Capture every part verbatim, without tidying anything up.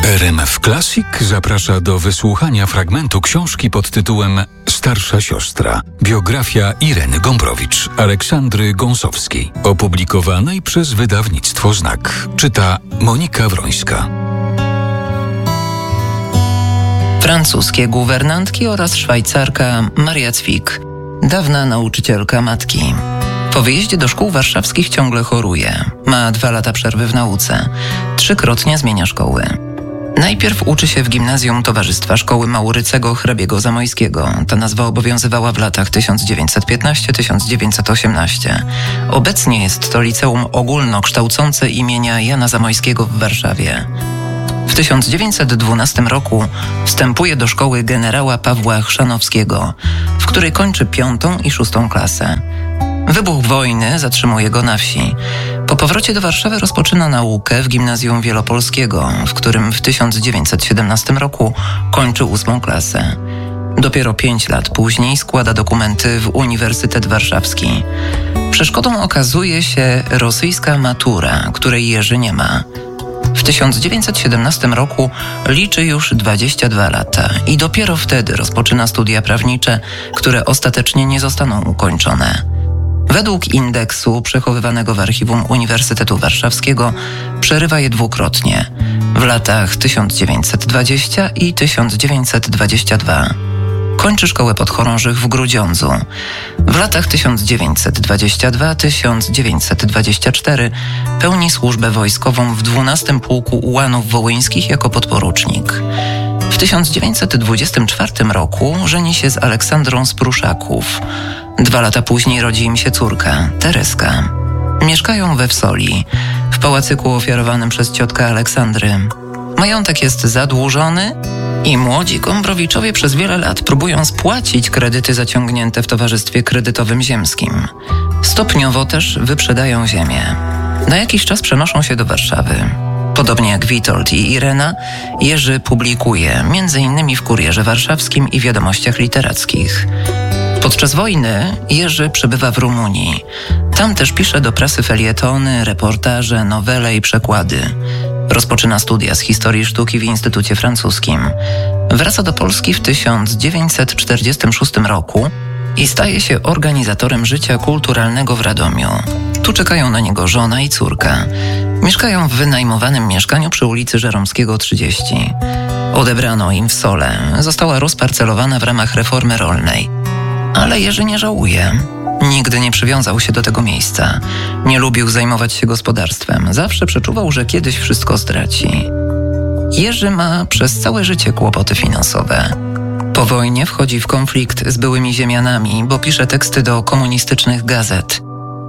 R M F Classic zaprasza do wysłuchania fragmentu książki pod tytułem Starsza siostra. Biografia Ireny Gombrowicz, Aleksandry Gąsowskiej, opublikowanej przez wydawnictwo Znak. Czyta Monika Wrońska. Francuskie guwernantki oraz Szwajcarka Maria Cwik, dawna nauczycielka matki. Po wyjeździe do szkół warszawskich ciągle choruje. Ma dwa lata przerwy w nauce. Trzykrotnie zmienia szkoły. Najpierw uczy się w gimnazjum Towarzystwa Szkoły Maurycego Hrabiego Zamojskiego. Ta nazwa obowiązywała w latach tysiąc dziewięćset piętnastym do tysiąc dziewięćset osiemnastego. Obecnie jest to liceum ogólnokształcące imienia Jana Zamojskiego w Warszawie. W tysiąc dziewięćset dwunastym roku wstępuje do szkoły generała Pawła Chrzanowskiego, w której kończy piątą i szóstą klasę. Wybuch wojny zatrzymuje go na wsi. Po powrocie do Warszawy rozpoczyna naukę w Gimnazjum Wielopolskiego, w którym w tysiąc dziewięćset siedemnastym roku kończy ósmą klasę. Dopiero pięć lat później składa dokumenty w Uniwersytet Warszawski. Przeszkodą okazuje się rosyjska matura, której Jerzy nie ma. W tysiąc dziewięćset siedemnastym roku liczy już dwadzieścia dwa lata i dopiero wtedy rozpoczyna studia prawnicze, które ostatecznie nie zostaną ukończone. Według indeksu przechowywanego w archiwum Uniwersytetu Warszawskiego przerywa je dwukrotnie, w latach tysiąc dziewięćset dwudziestym i tysiąc dziewięćset dwudziestym drugim. Kończy szkołę podchorążych w Grudziądzu. W latach tysiąc dziewięćset dwudziestym drugim do tysiąc dziewięćset dwudziestego czwartego pełni służbę wojskową w dwunastym Pułku Ułanów Wołyńskich jako podporucznik. W tysiąc dziewięćset dwudziestym czwartym roku żeni się z Aleksandrą z Pruszaków. Dwa lata później rodzi im się córka, Tereska. Mieszkają we Wsoli, w pałacyku ofiarowanym przez ciotkę Aleksandry. Majątek jest zadłużony i młodzi Gombrowiczowie przez wiele lat próbują spłacić kredyty zaciągnięte w Towarzystwie Kredytowym Ziemskim. Stopniowo też wyprzedają ziemię. Na jakiś czas przenoszą się do Warszawy. Podobnie jak Witold i Irena, Jerzy publikuje, między innymi w Kurierze Warszawskim i Wiadomościach Literackich. Podczas wojny Jerzy przebywa w Rumunii. Tam też pisze do prasy felietony, reportaże, nowele i przekłady. Rozpoczyna studia z historii sztuki w Instytucie Francuskim. Wraca do Polski w tysiąc dziewięćset czterdziestym szóstym roku i staje się organizatorem życia kulturalnego w Radomiu. Tu czekają na niego żona i córka. Mieszkają w wynajmowanym mieszkaniu przy ulicy Żeromskiego trzydzieści. Odebrano im Wsolę. Została rozparcelowana w ramach reformy rolnej. Ale Jerzy nie żałuje. Nigdy nie przywiązał się do tego miejsca. Nie lubił zajmować się gospodarstwem. Zawsze przeczuwał, że kiedyś wszystko straci. Jerzy ma przez całe życie kłopoty finansowe. Po wojnie wchodzi w konflikt z byłymi ziemianami, bo pisze teksty do komunistycznych gazet.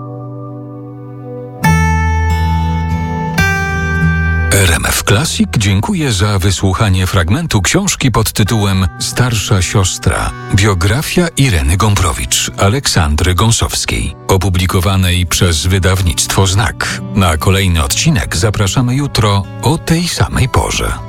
R M F Classic dziękuję za wysłuchanie fragmentu książki pod tytułem Starsza siostra. Biografia Ireny Gombrowicz, Aleksandry Gąsowskiej, opublikowanej przez wydawnictwo Znak. Na kolejny odcinek zapraszamy jutro o tej samej porze.